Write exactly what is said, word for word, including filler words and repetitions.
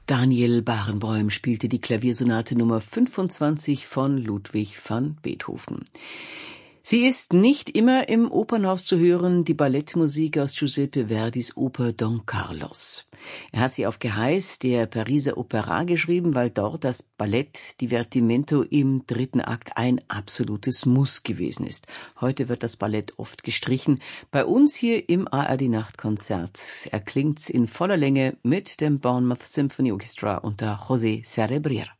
Daniel Barenboim spielte die Klaviersonate Nummer fünfundzwanzig von Ludwig van Beethoven. Sie ist nicht immer im Opernhaus zu hören, die Ballettmusik aus Giuseppe Verdis Oper Don Carlos. Er hat sie auf Geheiß der Pariser Opera geschrieben, weil dort das Ballett Divertimento im dritten Akt ein absolutes Muss gewesen ist. Heute wird das Ballett oft gestrichen. Bei uns hier im A R D-Nachtkonzert erklingt's in voller Länge mit dem Bournemouth Symphony Orchestra unter José Cerebrier.